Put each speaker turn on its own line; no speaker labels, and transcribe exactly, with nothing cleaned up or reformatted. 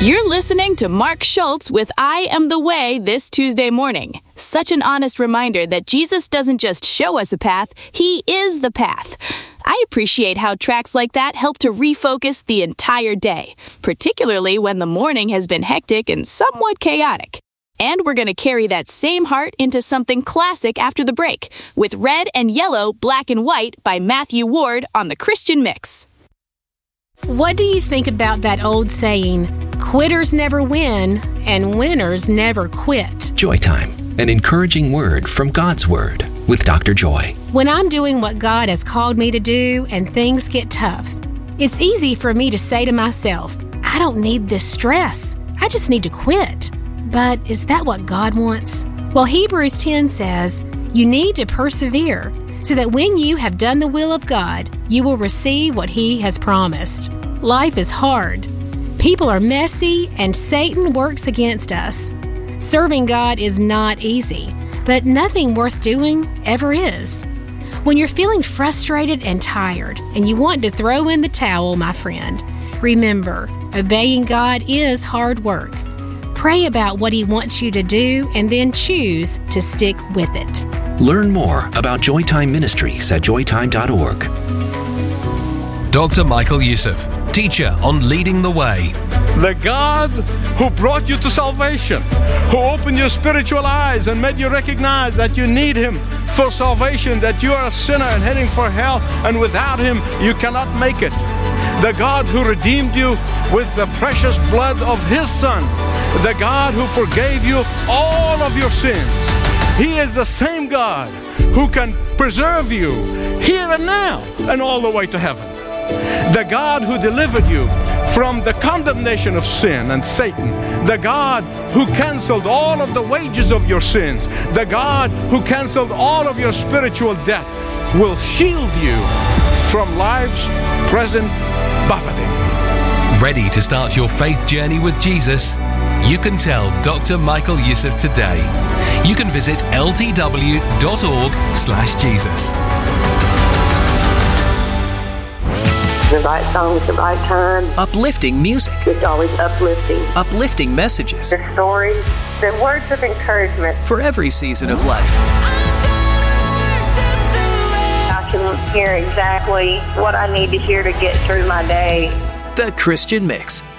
You're listening to Mark Schultz with I Am the Way this Tuesday morning. Such an honest reminder that Jesus doesn't just show us a path, He is the path. I appreciate how tracks like that help to refocus the entire day, particularly when the morning has been hectic and somewhat chaotic. And we're going to carry that same heart into something classic after the break, with Red and Yellow, Black and White by Matthew Ward on the Christian Mix.
What do you think about that old saying, quitters never win and winners never quit?
Joy Time, an encouraging word from God's Word with Doctor Joy.
When I'm doing what God has called me to do and things get tough, it's easy for me to say to myself, I don't need this stress. I just need to quit. But is that what God wants? Well, Hebrews ten says, you need to persevere so that when you have done the will of God, you will receive what He has promised. Life is hard. People are messy, and Satan works against us. Serving God is not easy, but nothing worth doing ever is. When you're feeling frustrated and tired, and you want to throw in the towel, my friend, remember, obeying God is hard work. Pray about what He wants you to do, and then choose to stick with it.
Learn more about Joytime Ministries at joytime dot org.
Doctor Michael Youssef, teacher on Leading the Way.
The God who brought you to salvation, who opened your spiritual eyes and made you recognize that you need Him for salvation, that you are a sinner and heading for hell, and without Him you cannot make it. The God who redeemed you with the precious blood of His Son. The God who forgave you all of your sins. He is the same God who can preserve you here and now and all the way to heaven. The God who delivered you from the condemnation of sin and Satan. The God who canceled all of the wages of your sins. The God who canceled all of your spiritual debt will shield you from life's present buffeting.
Ready to start your faith journey with Jesus? You can tell Doctor Michael Youssef today. You can visit l t w dot org slash Jesus.
The right song at the right time.
Uplifting music.
It's always uplifting.
Uplifting messages.
The stories, the words of encouragement.
For every season of life.
I can hear exactly what I need to hear to get through my day.
The Christian Mix